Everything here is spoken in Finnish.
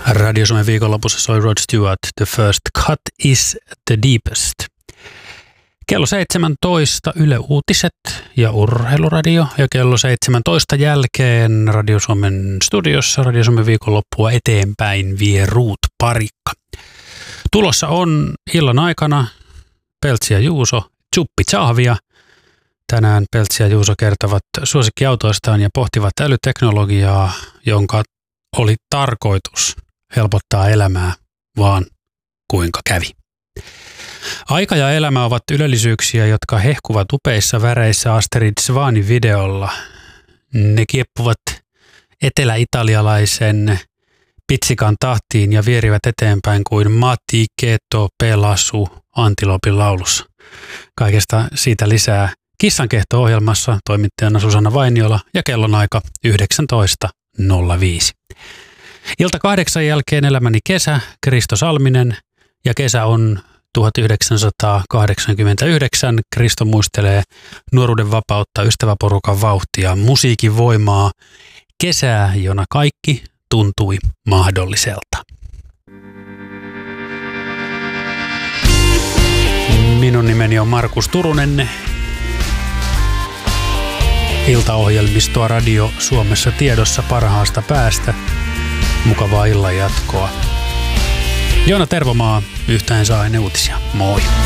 Radio Suomen viikonlopussa soi Rod Stewart, The First Cut is the Deepest. Kello 17 Yle Uutiset ja Urheiluradio ja kello 17 jälkeen Radio Suomen studiossa Radio Suomen viikonloppua eteenpäin vie Ruut Parikka. Tulossa on illan aikana Peltsi ja Juuso, Tsuppi Tsahvia. Tänään Peltsi ja Juuso kertovat suosikkiautoistaan ja pohtivat älyteknologiaa, jonka oli tarkoitus helpottaa elämää, vaan kuinka kävi. Aika ja elämä ovat ylellisyyksiä, jotka hehkuvat upeissa väreissä Astrid Svanin videolla. Ne kieppuvat etelä-italialaisen pitsikan tahtiin ja vierivät eteenpäin kuin Matti Keto Pelasu Antilopin laulussa. Kaikesta siitä lisää Kissankehto-ohjelmassa toimittajana Susanna Vainiola ja kellonaika 19.05. Ilta 8 jälkeen Elämäni kesä, Kristo Salminen, ja kesä on 1989. Kristo muistelee nuoruuden vapautta, ystäväporukan vauhtia, musiikin voimaa, kesää, jona kaikki tuntui mahdolliselta. Minun nimeni on Markus Turunen. Iltaohjelmistoa Radio Suomessa tiedossa parhaasta päästä. Mukavaa illan jatkoa. Joona Tervomaa, Yhtä en saa ennen uutisia. Moi!